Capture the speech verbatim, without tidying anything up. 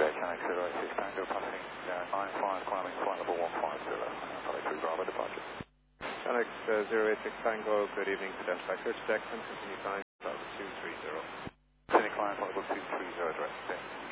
Channel zero eight six Tango, passing uh, nine five, climbing flight level one five zero, Apollo three Bravo departure. Alex uh, zero eight six Tango, good evening, descent by search deck, and continue climb level two three zero. Continue climb flight level two three zero, direct descent.